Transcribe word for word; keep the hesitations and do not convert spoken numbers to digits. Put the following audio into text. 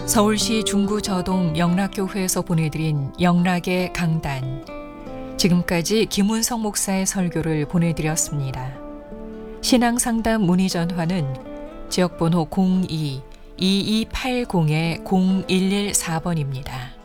서울시 중구저동 영락교회에서 보내드린 영락의 강단. 지금까지 김운성 목사의 설교를 보내드렸습니다. 신앙상담 문의 전화는 지역번호 공이 이이팔공 공일일사 번입니다.